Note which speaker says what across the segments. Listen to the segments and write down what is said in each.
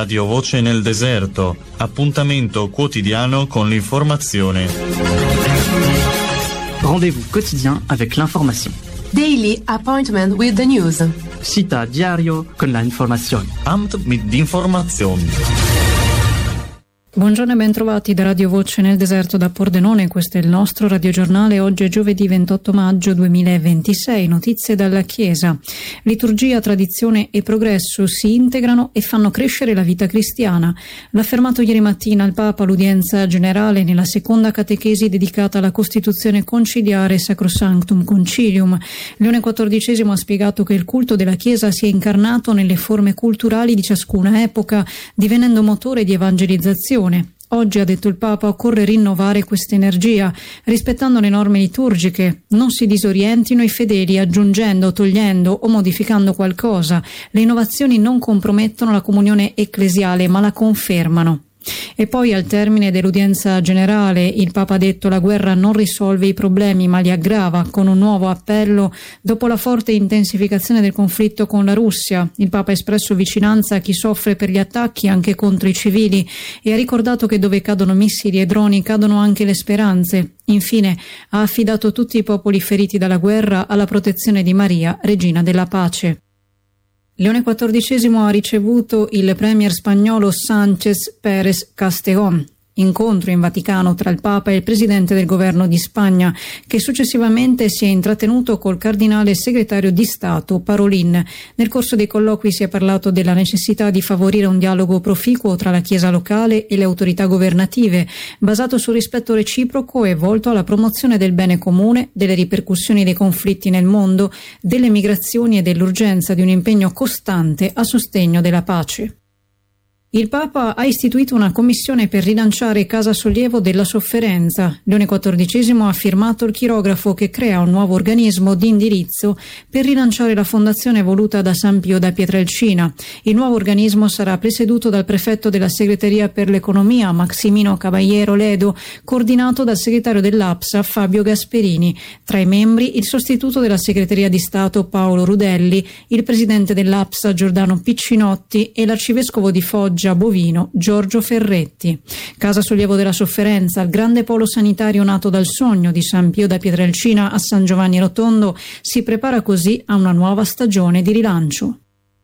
Speaker 1: Radio Voce nel Deserto, appuntamento quotidiano con l'informazione.
Speaker 2: Rendez-vous quotidien avec l'information.
Speaker 3: Daily appointment with the news.
Speaker 2: Cita diario con la informazione.
Speaker 1: Amt mit informazioni.
Speaker 4: Buongiorno e ben trovati da Radio Voce nel Deserto da Pordenone, questo è il nostro radiogiornale. Oggi è giovedì 28 maggio 2026, notizie dalla Chiesa. Liturgia, tradizione e progresso si integrano e fanno crescere la vita cristiana. L'ha affermato ieri mattina il Papa all'udienza generale nella seconda catechesi dedicata alla Costituzione conciliare Sacrosanctum Concilium. Leone XIV ha spiegato che il culto della Chiesa si è incarnato nelle forme culturali di ciascuna epoca, divenendo motore di evangelizzazione. Oggi, ha detto il Papa, occorre rinnovare questa energia, rispettando le norme liturgiche. Non si disorientino i fedeli aggiungendo, togliendo o modificando qualcosa. Le innovazioni non compromettono la comunione ecclesiale, ma la confermano. E poi, al termine dell'udienza generale, il Papa ha detto: la guerra non risolve i problemi ma li aggrava, con un nuovo appello dopo la forte intensificazione del conflitto con la Russia. Il Papa ha espresso vicinanza a chi soffre per gli attacchi anche contro i civili e ha ricordato che dove cadono missili e droni cadono anche le speranze. Infine ha affidato tutti i popoli feriti dalla guerra alla protezione di Maria, Regina della Pace. Leone XIV ha ricevuto il premier spagnolo Sánchez Pérez Castellón. Incontro in Vaticano tra il Papa e il presidente del governo di Spagna, che successivamente si è intrattenuto col cardinale segretario di Stato Parolin. Nel corso dei colloqui si è parlato della necessità di favorire un dialogo proficuo tra la Chiesa locale e le autorità governative, basato sul rispetto reciproco e volto alla promozione del bene comune, delle ripercussioni dei conflitti nel mondo, delle migrazioni e dell'urgenza di un impegno costante a sostegno della pace. Il Papa ha istituito una commissione per rilanciare Casa Sollievo della Sofferenza. Leone XIV ha firmato il chirografo che crea un nuovo organismo di indirizzo per rilanciare la fondazione voluta da San Pio da Pietrelcina. Il nuovo organismo sarà presieduto dal prefetto della segreteria per l'economia, Maximino Caballero Ledo, coordinato dal segretario dell'APSA, Fabio Gasperini. Tra i membri il sostituto della segreteria di Stato, Paolo Rudelli, il presidente dell'APSA, Giordano Piccinotti, e l'arcivescovo di Foggia Bovino, Giorgio Ferretti. Casa Sollievo della Sofferenza, il grande polo sanitario nato dal sogno di San Pio da Pietrelcina a San Giovanni Rotondo, si prepara così a una nuova stagione di rilancio.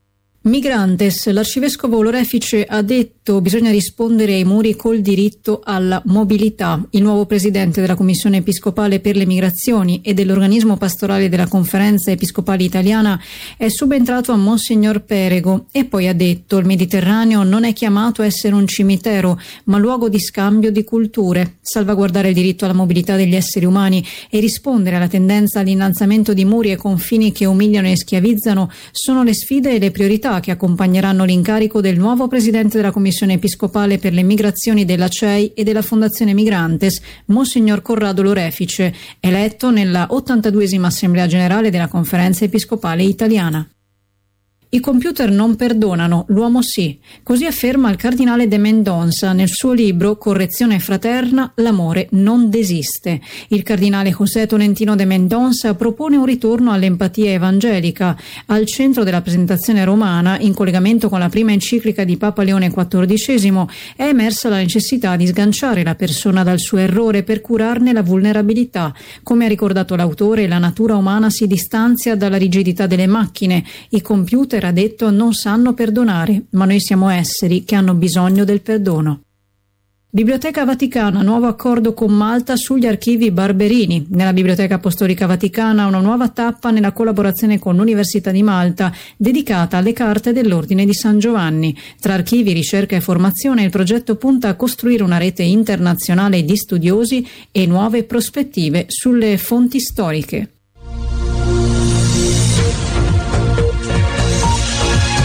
Speaker 4: Migrantes, l'arcivescovo Lorefice ha detto: bisogna rispondere ai muri col diritto alla mobilità. Il nuovo presidente della Commissione Episcopale per le Migrazioni e dell'organismo pastorale della Conferenza Episcopale Italiana è subentrato a Monsignor Perego e poi ha detto: il Mediterraneo non è chiamato a essere un cimitero, ma luogo di scambio di culture. Salvaguardare il diritto alla mobilità degli esseri umani e rispondere alla tendenza all'innalzamento di muri e confini che umiliano e schiavizzano sono le sfide e le priorità che accompagneranno l'incarico del nuovo presidente della Commissione Episcopale per le Migrazioni della CEI e della Fondazione Migrantes, Monsignor Corrado Lorefice, eletto nella 82esima Assemblea Generale della Conferenza Episcopale Italiana. I computer non perdonano, l'uomo sì. Così afferma il cardinale de Mendonça nel suo libro Correzione fraterna, l'amore non desiste. Il cardinale José Tolentino de Mendonça propone un ritorno all'empatia evangelica. Al centro della presentazione romana, in collegamento con la prima enciclica di Papa Leone XIV, è emersa la necessità di sganciare la persona dal suo errore per curarne la vulnerabilità. Come ha ricordato l'autore, la natura umana si distanzia dalla rigidità delle macchine. I computer, ha detto, non sanno perdonare, ma noi siamo esseri che hanno bisogno del perdono. Biblioteca Vaticana, nuovo accordo con Malta sugli archivi Barberini. Nella Biblioteca Apostolica Vaticana una nuova tappa nella collaborazione con l'Università di Malta dedicata alle carte dell'Ordine di San Giovanni. Tra archivi, ricerca e formazione il progetto punta a costruire una rete internazionale di studiosi e nuove prospettive sulle fonti storiche.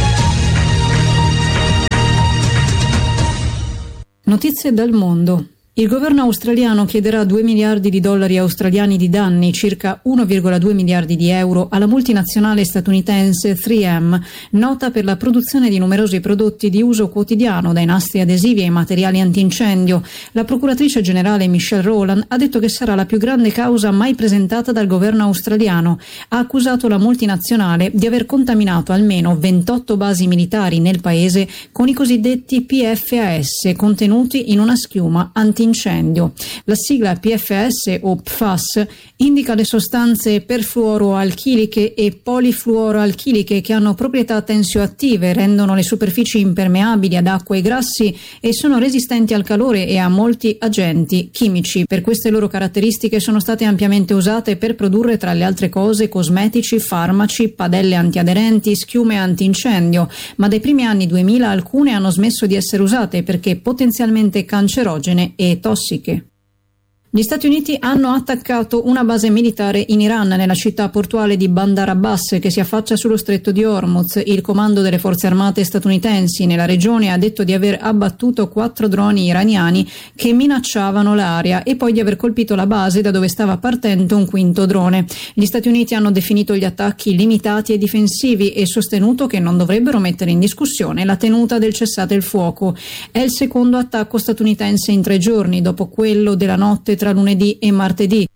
Speaker 4: Notizie dal mondo. Il governo australiano chiederà $2 miliardi australiani di danni, circa 1,2 miliardi di euro, alla multinazionale statunitense 3M, nota per la produzione di numerosi prodotti di uso quotidiano, dai nastri adesivi ai materiali antincendio. La procuratrice generale Michelle Rowland ha detto che sarà la più grande causa mai presentata dal governo australiano. Ha accusato la multinazionale di aver contaminato almeno 28 basi militari nel paese con i cosiddetti PFAS, contenuti in una schiuma antincendio. La sigla PFAS o PFAS indica le sostanze perfluoroalchiliche e polifluoroalchiliche che hanno proprietà tensioattive, rendono le superfici impermeabili ad acqua e grassi e sono resistenti al calore e a molti agenti chimici. Per queste loro caratteristiche sono state ampiamente usate per produrre, tra le altre cose, cosmetici, farmaci, padelle antiaderenti, schiume antincendio, ma dai primi anni 2000 alcune hanno smesso di essere usate perché potenzialmente cancerogene e tossiche. Gli Stati Uniti hanno attaccato una base militare in Iran, nella città portuale di Bandar Abbas, che si affaccia sullo stretto di Hormuz. Il comando delle forze armate statunitensi nella regione ha detto di aver abbattuto 4 droni iraniani che minacciavano l'area e poi di aver colpito la base da dove stava partendo un quinto drone. Gli Stati Uniti hanno definito gli attacchi limitati e difensivi e sostenuto che non dovrebbero mettere in discussione la tenuta del cessate il fuoco. È il secondo attacco statunitense in 3 giorni, dopo quello della notte tra lunedì e martedì.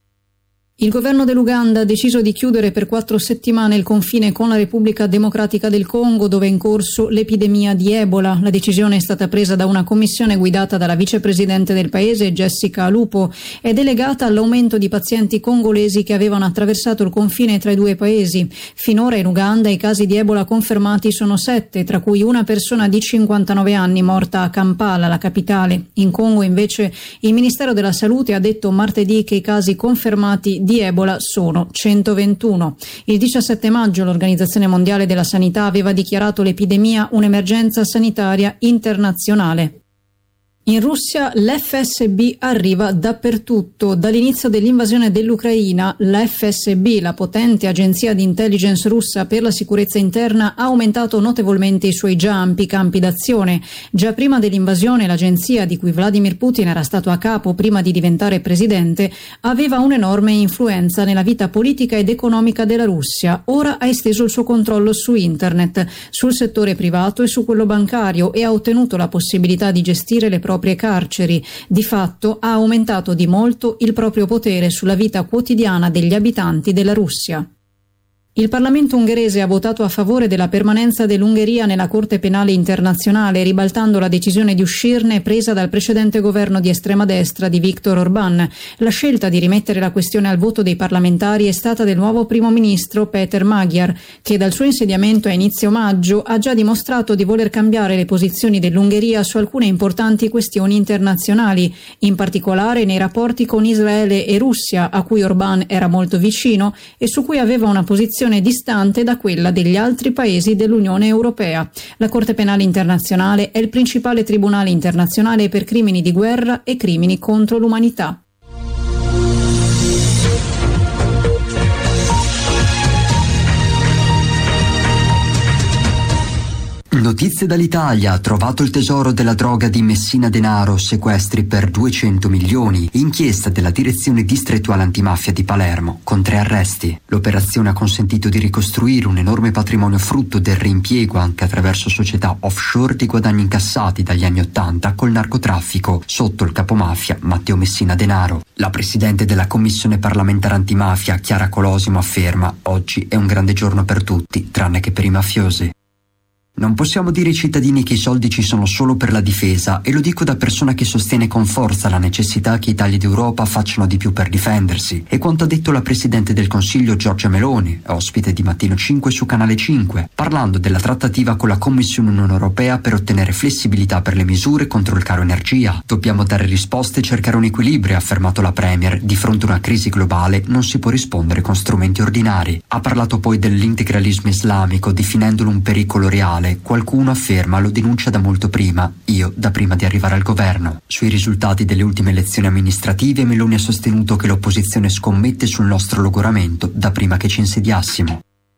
Speaker 4: Il governo dell'Uganda ha deciso di chiudere per 4 settimane il confine con la Repubblica Democratica del Congo, dove è in corso l'epidemia di Ebola. La decisione è stata presa da una commissione guidata dalla vicepresidente del paese, Jessica Alupo, ed è legata all'aumento di pazienti congolesi che avevano attraversato il confine tra i due paesi. Finora in Uganda i casi di Ebola confermati sono 7, tra cui una persona di 59 anni morta a Kampala, la capitale. In Congo invece il Ministero della Salute ha detto martedì che i casi confermati di Ebola sono 121. Il 17 maggio l'Organizzazione Mondiale della Sanità aveva dichiarato l'epidemia un'emergenza sanitaria internazionale. In Russia l'FSB arriva dappertutto. Dall'inizio dell'invasione dell'Ucraina, la FSB, la potente agenzia di intelligence russa per la sicurezza interna, ha aumentato notevolmente i suoi già ampi campi d'azione. Già prima dell'invasione l'agenzia, di cui Vladimir Putin era stato a capo prima di diventare presidente, aveva un'enorme influenza nella vita politica ed economica della Russia. Ora ha esteso il suo controllo su internet, sul settore privato e su quello bancario e ha ottenuto la possibilità di gestire le proprie carceri. Di fatto ha aumentato di molto il proprio potere sulla vita quotidiana degli abitanti della Russia. Il Parlamento ungherese ha votato a favore della permanenza dell'Ungheria nella Corte Penale Internazionale, ribaltando la decisione di uscirne presa dal precedente governo di estrema destra di Viktor Orbán. La scelta di rimettere la questione al voto dei parlamentari è stata del nuovo primo ministro Péter Magyar, che dal suo insediamento a inizio maggio ha già dimostrato di voler cambiare le posizioni dell'Ungheria su alcune importanti questioni internazionali, in particolare nei rapporti con Israele e Russia, a cui Orbán era molto vicino e su cui aveva una posizione distante da quella degli altri paesi dell'Unione Europea. La Corte Penale Internazionale è il principale tribunale internazionale per crimini di guerra e crimini contro l'umanità.
Speaker 5: Notizie dall'Italia. Trovato il tesoro della droga di Messina Denaro, sequestri per 200 milioni. Inchiesta della Direzione Distrettuale Antimafia di Palermo, con 3 arresti. L'operazione ha consentito di ricostruire un enorme patrimonio frutto del reimpiego anche attraverso società offshore di guadagni incassati dagli anni '80 col narcotraffico, sotto il capomafia Matteo Messina Denaro. La presidente della Commissione parlamentare antimafia, Chiara Colosimo, afferma: oggi è un grande giorno per tutti, tranne che per i mafiosi. Non possiamo dire ai cittadini che i soldi ci sono solo per la difesa, e lo dico da persona che sostiene con forza la necessità che Italia ed Europa facciano di più per difendersi. È quanto ha detto la Presidente del Consiglio Giorgia Meloni, ospite di Mattino 5 su Canale 5, parlando della trattativa con la Commissione Unione Europea per ottenere flessibilità per le misure contro il caro energia. Dobbiamo dare risposte e cercare un equilibrio, ha affermato la Premier. Di fronte a una crisi globale non si può rispondere con strumenti ordinari. Ha parlato poi dell'integralismo islamico, definendolo un pericolo reale. Qualcuno afferma lo denuncia da molto prima, io da prima di arrivare al governo. Sui risultati delle ultime elezioni amministrative Meloni ha sostenuto che l'opposizione scommette sul nostro logoramento da prima che ci insediassimo.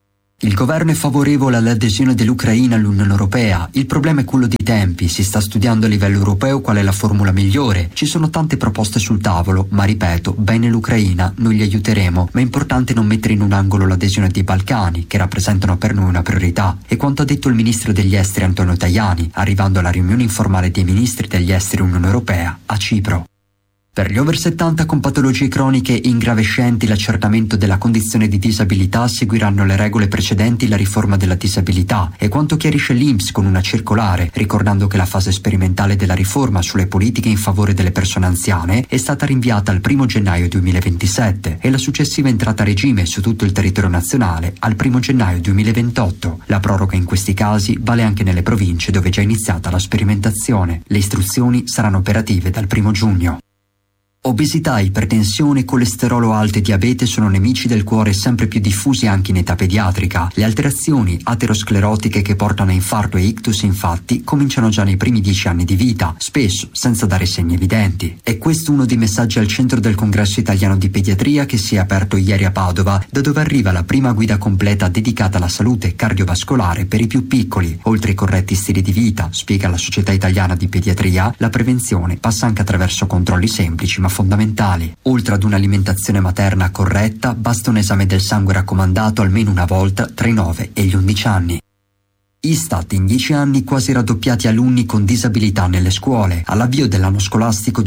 Speaker 5: Il governo è favorevole all'adesione dell'Ucraina all'Unione Europea. Il problema è quello dei tempi. Si sta studiando a livello europeo qual è la formula migliore. Ci sono tante proposte sul tavolo, ma ripeto, bene l'Ucraina, noi li aiuteremo, ma è importante non mettere in un angolo l'adesione dei Balcani, che rappresentano per noi una priorità. E quanto ha detto il ministro degli esteri Antonio Tajani, arrivando alla riunione informale dei ministri degli esteri Unione Europea a Cipro. Per gli over 70 con patologie croniche ingravescenti l'accertamento della condizione di disabilità seguiranno le regole precedenti la riforma della disabilità e quanto chiarisce l'INPS con una circolare, ricordando che la fase sperimentale della riforma sulle politiche in favore delle persone anziane è stata rinviata al 1 gennaio 2027 e la successiva entrata a regime su tutto il territorio nazionale al 1 gennaio 2028. La proroga in questi casi vale anche nelle province dove è già iniziata la sperimentazione. Le istruzioni saranno operative dal 1 giugno. Obesità, ipertensione, colesterolo alto e diabete sono nemici del cuore sempre più diffusi anche in età pediatrica. Le alterazioni aterosclerotiche che portano a infarto e ictus, infatti, cominciano già nei primi 10 anni di vita, spesso senza dare segni evidenti. È questo uno dei messaggi al centro del Congresso Italiano di Pediatria che si è aperto ieri a Padova, da dove arriva la prima guida completa dedicata alla salute cardiovascolare per i più piccoli. Oltre ai corretti stili di vita, spiega la Società Italiana di Pediatria, la prevenzione passa anche attraverso controlli semplici ma fondamentali. Oltre ad un'alimentazione materna corretta, basta un esame del sangue raccomandato almeno una volta tra i 9 e gli 11 anni. Istat, in 10 anni quasi raddoppiati alunni con disabilità nelle scuole. All'avvio dell'anno scolastico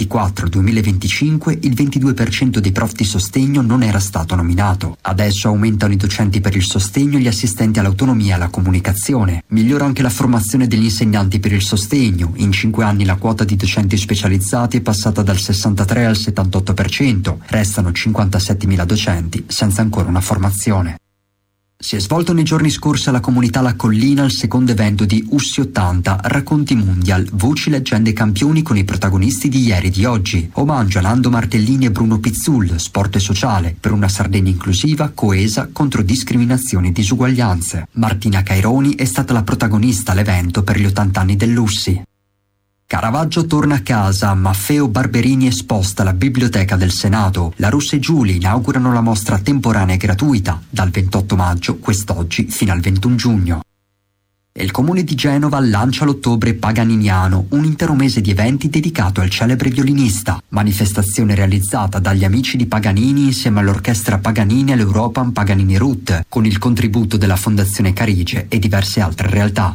Speaker 5: 2024-2025 il 22% dei prof di sostegno non era stato nominato. Adesso aumentano i docenti per il sostegno e gli assistenti all'autonomia e alla comunicazione. Migliora anche la formazione degli insegnanti per il sostegno. In 5 anni la quota di docenti specializzati è passata dal 63 al 78%. Restano 57.000 docenti senza ancora una formazione. Si è svolto nei giorni scorsi alla comunità La Collina il secondo evento di Ussi 80, Racconti Mundial, voci, leggende e campioni con i protagonisti di ieri e di oggi. Omaggio a Lando Martellini e Bruno Pizzul, sport e sociale, per una Sardegna inclusiva, coesa, contro discriminazioni e disuguaglianze. Martina Caironi è stata la protagonista all'evento per gli 80 anni dell'Ussi. Caravaggio torna a casa, Maffeo Barberini esposta alla Biblioteca del Senato. La Russa e Giulia inaugurano la mostra temporanea e gratuita dal 28 maggio, quest'oggi, fino al 21 giugno. E il comune di Genova lancia l'Ottobre Paganiniano, un intero mese di eventi dedicato al celebre violinista. Manifestazione realizzata dagli amici di Paganini insieme all'orchestra Paganini e all'European Paganini Route, con il contributo della Fondazione Carige e diverse altre realtà.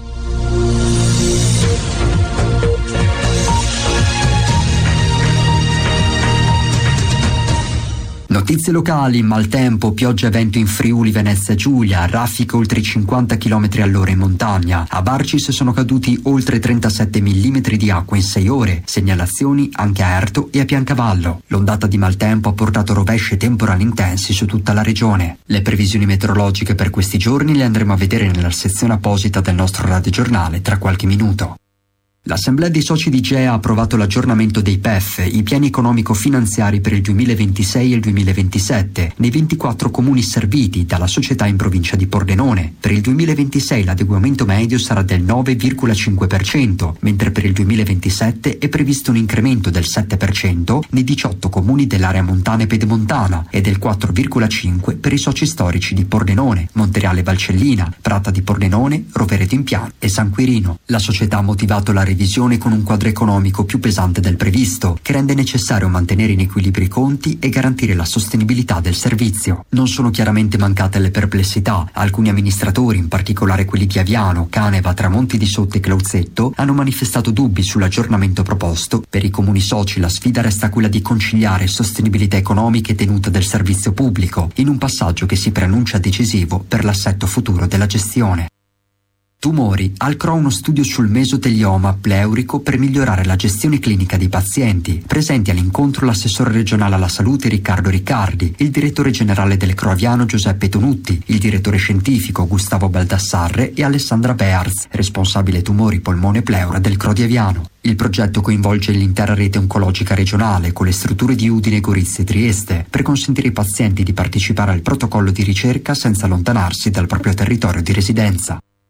Speaker 5: Notizie locali, maltempo, pioggia e vento in Friuli, Venezia Giulia, raffiche oltre i 50 km all'ora in montagna. A Barcis sono caduti oltre 37 mm di acqua in 6 ore, segnalazioni anche a Erto e a Piancavallo. L'ondata di maltempo ha portato rovesci e temporali intensi su tutta la regione. Le previsioni meteorologiche per questi giorni le andremo a vedere nella sezione apposita del nostro radiogiornale tra qualche minuto. L'Assemblea dei soci di GEA ha approvato l'aggiornamento dei PEF, i piani economico-finanziari per il 2026 e il 2027, nei 24 comuni serviti dalla società in provincia di Pordenone. Per il 2026 l'adeguamento medio sarà del 9,5%, mentre per il 2027 è previsto un incremento del 7% nei 18 comuni dell'area montana e pedemontana e del 4,5% per i soci storici di Pordenone, Montereale Valcellina, Prata di Pordenone, Rovereto in Piano e San Quirino. La società ha motivato la revisione con un quadro economico più pesante del previsto, che rende necessario mantenere in equilibrio i conti e garantire la sostenibilità del servizio. Non sono chiaramente mancate le perplessità. Alcuni amministratori, in particolare quelli di Aviano, Caneva, Tramonti di Sotto e Clauzetto, hanno manifestato dubbi sull'aggiornamento proposto. Per i comuni soci la sfida resta quella di conciliare sostenibilità economica e tenuta del servizio pubblico, in un passaggio che si preannuncia decisivo per l'assetto futuro della gestione. Tumori. Al CRO uno studio sul mesotelioma pleurico per migliorare la gestione clinica dei pazienti. Presenti all'incontro l'assessore regionale alla salute Riccardo Riccardi, il direttore generale del CRO Aviano Giuseppe Tonutti, il direttore scientifico Gustavo Baldassarre e Alessandra Bearz, responsabile tumori polmone e pleura del CRO di Aviano. Il progetto coinvolge l'intera rete oncologica regionale con le strutture di Udine, Gorizia e Trieste per consentire ai pazienti di partecipare al protocollo di ricerca senza allontanarsi dal proprio territorio di residenza.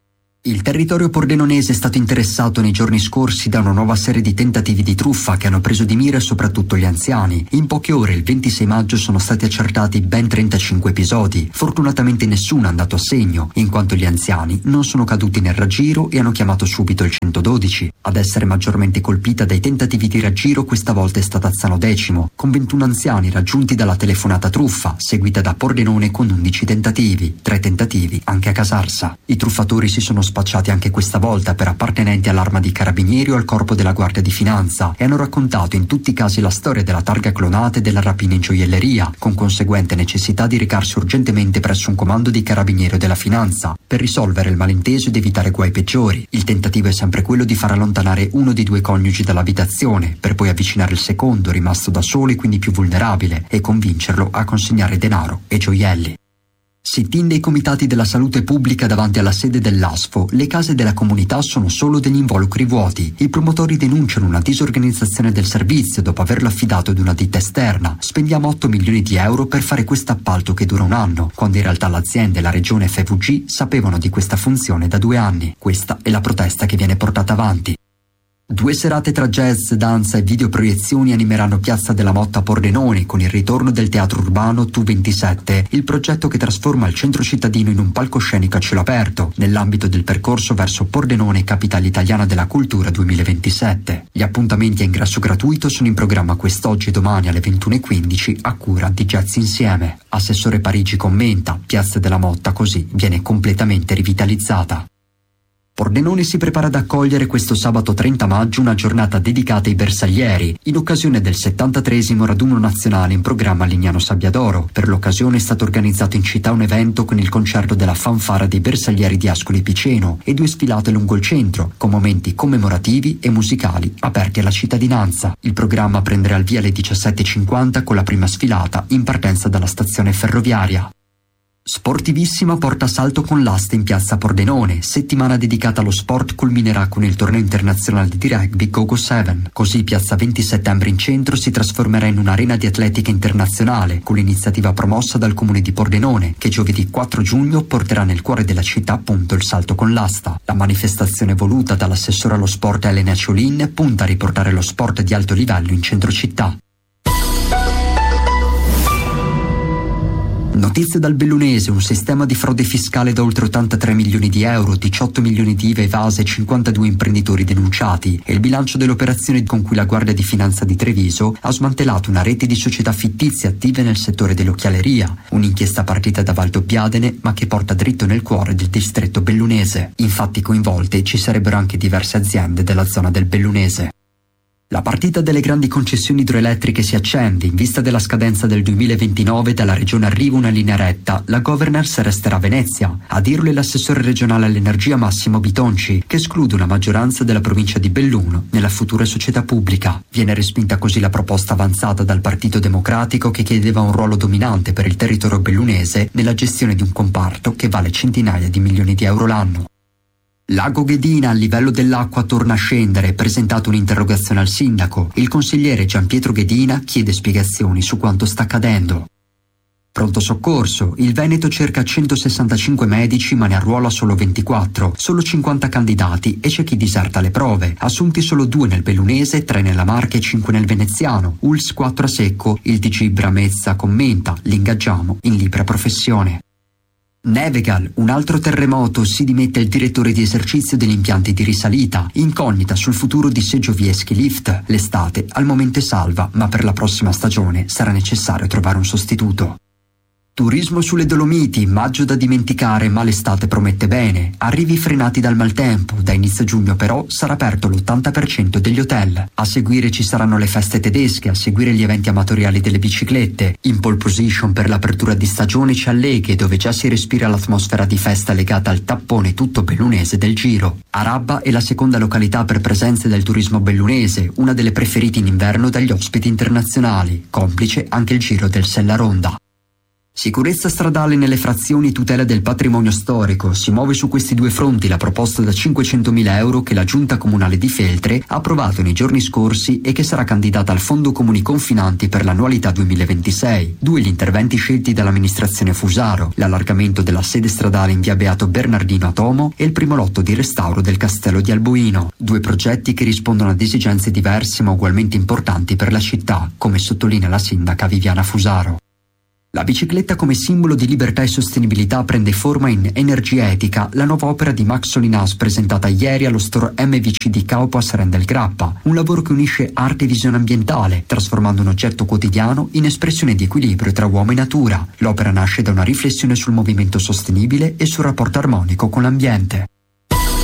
Speaker 5: Il territorio pordenonese è stato interessato nei giorni scorsi da una nuova serie di tentativi di truffa che hanno preso di mira soprattutto gli anziani. In poche ore, il 26 maggio, sono stati accertati ben 35 episodi. Fortunatamente nessuno è andato a segno, in quanto gli anziani non sono caduti nel raggiro e hanno chiamato subito il 112. Ad essere maggiormente colpita dai tentativi di raggiro questa volta è stata Azzano Decimo, con 21 anziani raggiunti dalla telefonata truffa, seguita da Pordenone con 11 tentativi, 3 tentativi anche a Casarsa. I truffatori si sono spacciati anche questa volta per appartenenti all'Arma di Carabinieri o al Corpo della Guardia di Finanza e hanno raccontato in tutti i casi la storia della targa clonata e della rapina in gioielleria, con conseguente necessità di recarsi urgentemente presso un comando di Carabinieri o della Finanza per risolvere il malinteso ed evitare guai peggiori. Il tentativo è sempre quello di far allontanare uno dei due coniugi dall'abitazione per poi avvicinare il secondo, rimasto da solo e quindi più vulnerabile, e convincerlo a consegnare denaro e gioielli. Sit-in dei comitati della salute pubblica davanti alla sede dell'ASFO. Le case della comunità sono solo degli involucri vuoti. I promotori denunciano una disorganizzazione del servizio dopo averlo affidato ad una ditta esterna. Spendiamo 8 milioni di euro per fare questo appalto che dura un anno, quando in realtà l'azienda e la regione FVG sapevano di questa funzione da 2 anni. Questa è la protesta che viene portata avanti. 2 serate tra jazz, danza e videoproiezioni animeranno Piazza della Motta a Pordenone con il ritorno del teatro urbano Tu27, il progetto che trasforma il centro cittadino in un palcoscenico a cielo aperto, nell'ambito del percorso verso Pordenone Capitale Italiana della Cultura 2027. Gli appuntamenti a ingresso gratuito sono in programma quest'oggi e domani alle 21:15 a cura di Jazz Insieme. Assessore Parigi commenta: Piazza della Motta così viene completamente rivitalizzata. Pordenone si prepara ad accogliere questo sabato 30 maggio una giornata dedicata ai bersaglieri, in occasione del 73esimo raduno nazionale in programma a Lignano Sabbiadoro. Per l'occasione è stato organizzato in città un evento con il concerto della fanfara dei bersaglieri di Ascoli Piceno e 2 sfilate lungo il centro, con momenti commemorativi e musicali aperti alla cittadinanza. Il programma prenderà il via alle 17:50 con la prima sfilata in partenza dalla stazione ferroviaria. Sportivissima porta salto con l'asta in piazza Pordenone. Settimana dedicata allo sport culminerà con il torneo internazionale di rugby Go-Go 7. Così piazza 20 settembre in centro si trasformerà in un'arena di atletica internazionale, con l'iniziativa promossa dal comune di Pordenone, che giovedì 4 giugno porterà nel cuore della città appunto il salto con l'asta. La manifestazione voluta dall'assessore allo sport Elena Ciolin punta a riportare lo sport di alto livello in centro città. Notizie dal Bellunese: un sistema di frode fiscale da oltre 83 milioni di euro, 18 milioni di IVA evase e 52 imprenditori denunciati. È il bilancio delle operazioni con cui la Guardia di Finanza di Treviso ha smantellato una rete di società fittizie attive nel settore dell'occhialeria. Un'inchiesta partita da Valdobbiadene ma che porta dritto nel cuore del distretto bellunese. Infatti coinvolte ci sarebbero anche diverse aziende della zona del Bellunese. La partita delle grandi concessioni idroelettriche si accende. In vista della scadenza del 2029 dalla regione arriva una linea retta. La governance resterà a Venezia. A dirlo è l'assessore regionale all'energia Massimo Bitonci, che esclude una maggioranza della provincia di Belluno nella futura società pubblica. Viene respinta così la proposta avanzata dal Partito Democratico, che chiedeva un ruolo dominante per il territorio bellunese nella gestione di un comparto che vale centinaia di milioni di euro l'anno. Lago Ghedina, il livello dell'acqua torna a scendere. Presentato un'interrogazione al sindaco. Il consigliere Gianpietro Ghedina chiede spiegazioni su quanto sta accadendo. Pronto soccorso. Il Veneto cerca 165 medici ma ne arruola solo 24. Solo 50 candidati e c'è chi diserta le prove. Assunti solo 2 nel Bellunese, 3 nella Marca e 5 nel Veneziano. ULS 4 a secco. Il TG Bramezza commenta: li ingaggiamo in libera professione. Nevegal, un altro terremoto, si dimette il direttore di esercizio degli impianti di risalita. Incognita sul futuro di seggiovie e ski lift. L'estate al momento è salva, ma per la prossima stagione sarà necessario trovare un sostituto. Turismo sulle Dolomiti, maggio da dimenticare ma l'estate promette bene. Arrivi frenati dal maltempo, da inizio giugno però sarà aperto l'80% degli hotel. A seguire ci saranno le feste tedesche, a seguire gli eventi amatoriali delle biciclette. In pole position per l'apertura di stagione c'è Alleghe, dove già si respira l'atmosfera di festa legata al tappone tutto bellunese del Giro. Arabba è la seconda località per presenze del turismo bellunese, una delle preferite in inverno dagli ospiti internazionali, complice anche il Giro del Sella Ronda. Sicurezza stradale nelle frazioni, tutela del patrimonio storico. Si muove su questi due fronti la proposta da 500.000 euro che la Giunta Comunale di Feltre ha approvato nei giorni scorsi e che sarà candidata al Fondo Comuni Confinanti per l'annualità 2026. Due gli interventi scelti dall'amministrazione Fusaro: l'allargamento della sede stradale in via Beato Bernardino a Tomo e il primo lotto di restauro del castello di Alboino. Due progetti che rispondono ad esigenze diverse ma ugualmente importanti per la città, come sottolinea la sindaca Viviana Fusaro. La bicicletta come simbolo di libertà e sostenibilità prende forma in Energia Etica, la nuova opera di Max Solinas presentata ieri allo store MVC di Kaupo a Seren del Grappa. Un lavoro che unisce arte e visione ambientale, trasformando un oggetto quotidiano in espressione di equilibrio tra uomo e natura. L'opera nasce da una riflessione sul movimento sostenibile e sul rapporto armonico con l'ambiente.